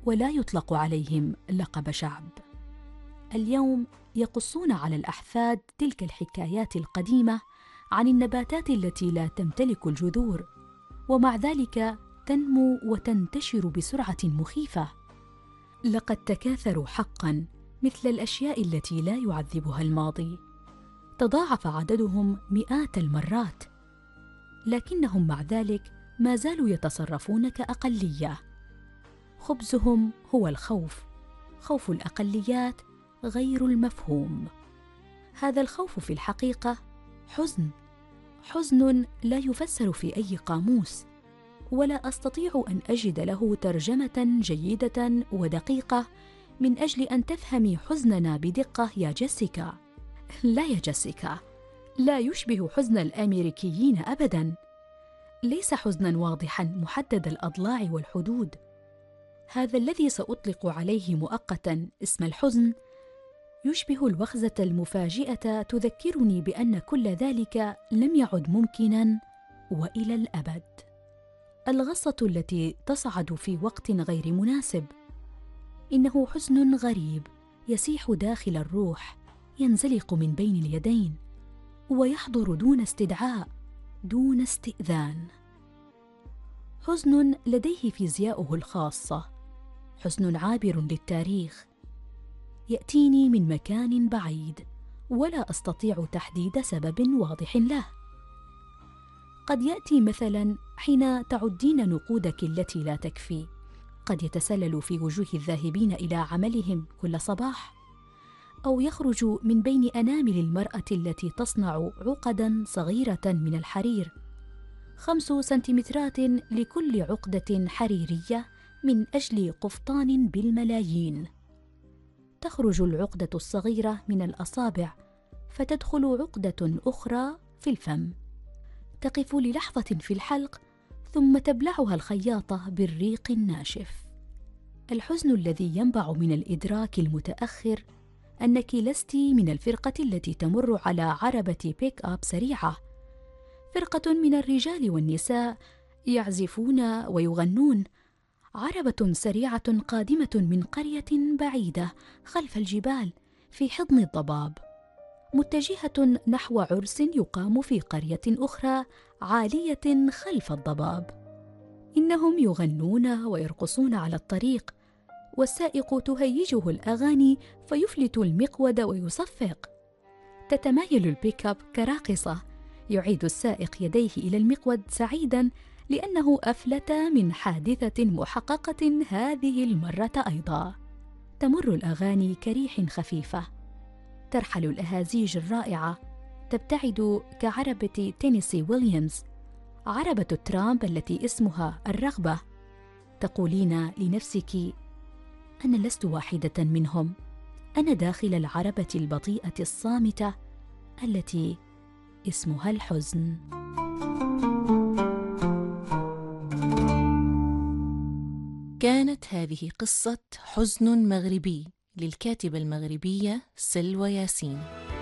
ولا يطلق عليهم لقب شعب. اليوم يقصون على الأحفاد تلك الحكايات القديمة عن النباتات التي لا تمتلك الجذور، ومع ذلك تنمو وتنتشر بسرعة مخيفة. لقد تكاثروا حقاً مثل الأشياء التي لا يعذبها الماضي، تضاعف عددهم مئات المرات، لكنهم مع ذلك ما زالوا يتصرفون كأقلية. خبزهم هو الخوف، خوف الأقليات غير المفهوم. هذا الخوف في الحقيقة حزن لا يفسر في أي قاموس، ولا أستطيع أن أجد له ترجمة جيدة ودقيقة من أجل أن تفهمي حزننا بدقة يا جيسيكا. لا يا جيسيكا، لا يشبه حزن الأمريكيين أبداً. ليس حزناً واضحاً محدد الأضلاع والحدود. هذا الذي سأطلق عليه مؤقتاً اسم الحزن يشبه الوخزة المفاجئة تذكرني بأن كل ذلك لم يعد ممكناً وإلى الأبد. الغصة التي تصعد في وقت غير مناسب. إنه حزن غريب يسيح داخل الروح، ينزلق من بين اليدين، ويحضر دون استدعاء، دون استئذان. حزن لديه فيزياؤه الخاصة، حزن عابر للتاريخ، يأتيني من مكان بعيد ولا أستطيع تحديد سبب واضح له. قد يأتي مثلا حين تعدين نقودك التي لا تكفي، قد يتسلل في وجوه الذاهبين إلى عملهم كل صباح، أو يخرج من بين أنامل المرأة التي تصنع عقداً صغيرة من الحرير، 5 سنتيمترات لكل عقدة حريرية من أجل قفطان بالملايين. تخرج العقدة الصغيرة من الأصابع فتدخل عقدة أخرى في الفم، تقف للحظة في الحلق ثم تبلعها الخياطة بالريق الناشف. الحزن الذي ينبع من الإدراك المتأخر أنك لست من الفرقة التي تمر على عربة بيك أب سريعة، فرقة من الرجال والنساء يعزفون ويغنون، عربة سريعة قادمة من قرية بعيدة خلف الجبال في حضن الضباب، متجهة نحو عرس يقام في قرية أخرى عالية خلف الضباب. إنهم يغنون ويرقصون على الطريق، والسائق تهيجه الأغاني فيفلت المقود ويصفق. تتمايل البيك أب كراقصة، يعيد السائق يديه إلى المقود سعيداً لأنه أفلت من حادثة محققة هذه المرة أيضاً. تمر الأغاني كريح خفيفة، ترحل الأهازيج الرائعة، تبتعد كعربة تينيسي ويليامز، عربة ترامب التي اسمها الرغبة. تقولين لنفسك: أنا لست واحدة منهم، أنا داخل العربة البطيئة الصامتة التي اسمها الحزن. كانت هذه قصة حزن مغربي للكاتبة المغربية سلوى ياسين.